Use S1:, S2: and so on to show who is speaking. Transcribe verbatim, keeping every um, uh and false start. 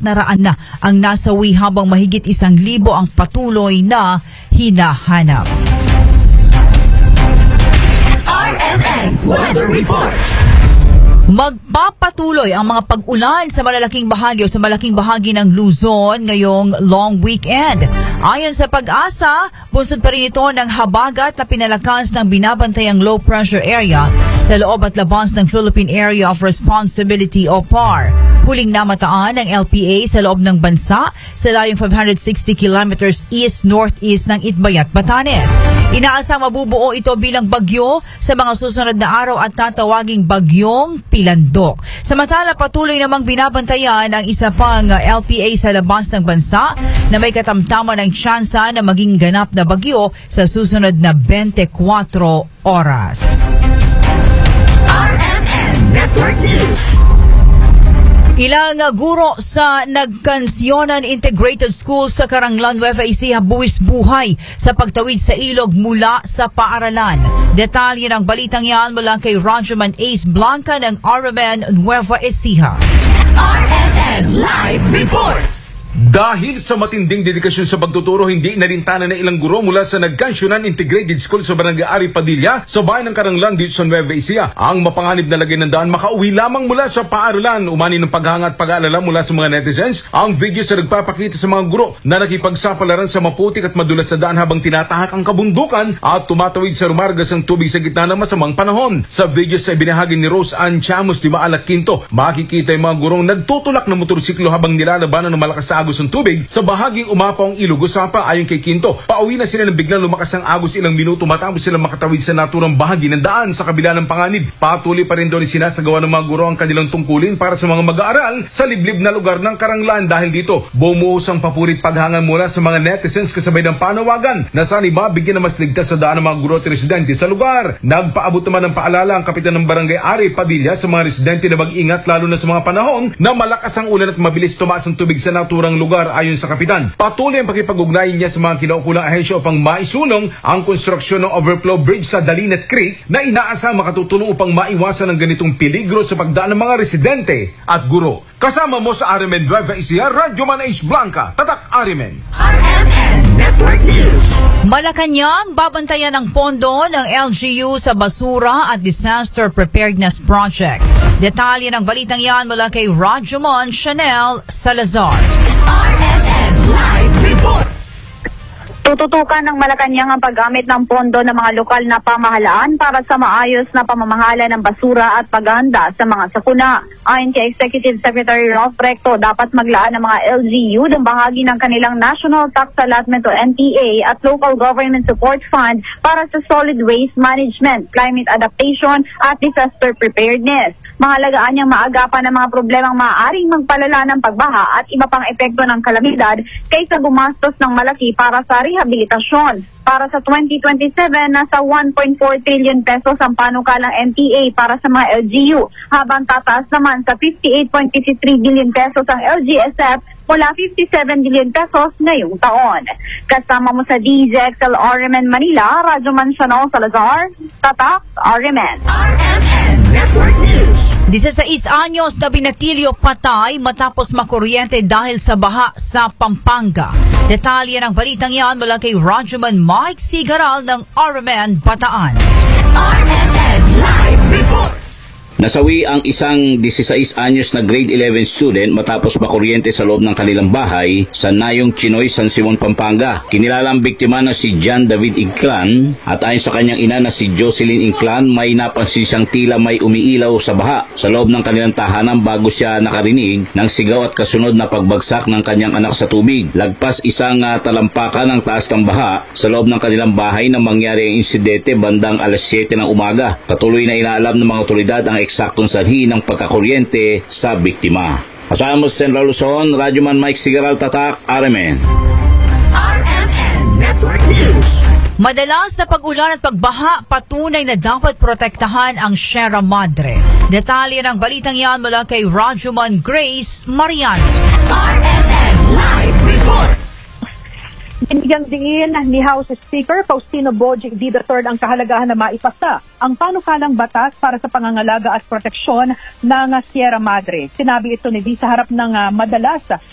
S1: na raan na ang nasawi habang mahigit isang libo ang patuloy na hinahanap.
S2: R M N Weather Report.
S1: Magpapatuloy ang mga pag-ulan sa malalaking bahagi o sa malaking bahagi ng Luzon ngayong long weekend. Ayon sa Pag-asa, bunsod pa rin ito ng habagat na pinalakas ng binabantayang low pressure area sa loob at labas ng Philippine Area of Responsibility o P A R. Huling namataan ng L P A sa loob ng bansa sa layong five hundred sixty kilometers east-northeast ng Itbayat, Batanes. Inaasang mabubuo ito bilang bagyo sa mga susunod na araw at tatawaging bagyong Pilandok. Samantala, patuloy namang binabantayan ang isa pang L P A sa labas ng bansa na may katamtaman ng tsansa na maging ganap na bagyo sa susunod na twenty-four oras.
S2: R M N Network News.
S1: Ilang uh, guro sa Nagkansyonan Integrated School sa Caranglan, Nueva Ecija buwis buhay sa pagtawid sa ilog mula sa paaralan. Detalye ng balitang yan mula kay Rajuman Ace Blanca ng R M N Nueva Ecija.
S2: R M N Live Report.
S3: Dahil sa matinding dedikasyon sa pagtuturo, hindi inalintana ng ilang guro mula sa Nagkansyonan Integrated School sa Barangay Ari Padilla sa bayan ng Caranglan dito sa Nueva Ecija ang mapanganib na lagay ng daan makauwi lamang mula sa paaralan. Umani ng paghanga at pag-aalala mula sa mga netizens ang video sa nagpapakita sa mga guro na nakipagsapalaran sa maputik at madulas na daan habang tinatahak ang kabundukan at tumatawid sa rumargas ang tubig sa gitna ng masamang panahon. Sa video sa ibinahagi ni Rose Ann Chamos di Maalak Quinto, makikita yung mga gurong nagtutulak ng motorsiklo habang nilalabanan ng malakas sa agos ng tubig sa bahaging umapaw ang ilog Usapa. Ayon kay Quinto, pauwi na sila nang biglang lumakas ang agos ilang minuto matapos silang makatawid sa naturang bahagi ng daan sa kabila ng panganib. Patuloy pa rin doon sinasagawa ng mga guro ang kanilang tungkulin para sa mga mag-aaral sa liblib na lugar ng Caranglan. Dahil dito, bumuhos ang papurit paghangan mula sa mga netizens kasabay ng panawagan na sana mabigyan na mas ligtas sa daan ng mga guro at residente sa lugar. Nagpaabot naman ng paalala ang kapitan ng Barangay Ari Padilla sa mga residente na mag-ingat lalo na sa mga panahon na malakas ang ulan at mabilis tumaas ang tubig sa naturang lugar. Ayon sa kapitan, patuloy ang pakipag-ugnayan niya sa mga kinaukulang ahensya upang maisulong ang konstruksyon ng overflow bridge sa Dalinet Creek na inaasang makatutulong upang maiwasan ang ganitong peligro sa pagdaan ng mga residente at guro. Kasama mo sa R M N Nueva Ecija, Rajuman Ace Blanca, Tatak R M N.
S2: R M N Network News.
S1: Malacanang babantayan ang pondo ng L G U sa Basura at Disaster Preparedness Project. Detalye ng balitang yan mula kay Rajuman Chanel Salazar.
S2: R M N Live Report.
S4: Tututukan ng Malacanang ang paggamit ng pondo ng mga lokal na pamahalaan para sa maayos na pamamahala ng basura at paghahanda sa mga sakuna. Ayon kay Executive Secretary Ralph Recto, dapat maglaan ng mga L G U ng bahagi ng kanilang National Tax Allotment o N T A at Local Government Support Fund para sa solid waste management, climate adaptation at disaster preparedness. Mahalagaan niyang maagapan ng mga problemang maaaring magpalala ng pagbaha at iba pang epekto ng kalamidad kaysa gumastos ng malaki para sa rehabilitasyon. Para sa twenty twenty-seven, nasa one point four trillion pesos ang panukalang N T A para sa mga L G U, habang tataas naman sa fifty-eight point five three billion pesos ang L G S F mula fifty-seven billion pesos ngayong taon. Kasama mo sa D Z X L R M N Manila, Rajuman Chanel Salazar, Tatak R M N.
S2: R M N Network News.
S1: Diseseis anyos na binatilyo patay matapos makuryente dahil sa baha sa Pampanga. Detalye ng balitang yan mula kay Rajuman Mike Sigaral ng R M N Bataan.
S2: R M N Live Report.
S5: Nasawi ang isang dieciséis anyos na grade eleven student matapos makuryente sa loob ng kanilang bahay sa Nayong Chinoy, San Simon, Pampanga. Kinilala ang biktima na si John David Inclan at ayon sa kanyang ina na si Jocelyn Inclan, may napansin siyang tila may umiilaw sa baha sa loob ng kanilang tahanan bago siya nakarinig ng sigaw at kasunod na pagbagsak ng kanyang anak sa tubig. Lagpas isang uh, talampakan ng taas ng baha sa loob ng kanilang bahay nang mangyari ang insidente bandang alas siyete ng umaga. Patuloy na inaalam ng mga otoridad ang eksaktong sanhi ng pagkakuryente sa biktima. Kasama sa Central Luzon, Rajuman Mike Sigaral, Tatak, R M N.
S2: R M N Network News.
S1: Madalas na pag-ulan at pagbaha, patunay na dapat protektahan ang Sierra Madre. Detalye ng balitang yan mula kay Rajuman Grace Mariano.
S2: R M N Live Report.
S6: Binigyang diin ni House Speaker Faustino Bojic D. the third ang kahalagahan na maipasa ang panukalang batas para sa pangangalaga at proteksyon ng Sierra Madre. Sinabi ito ni D sa harap ng uh, madalas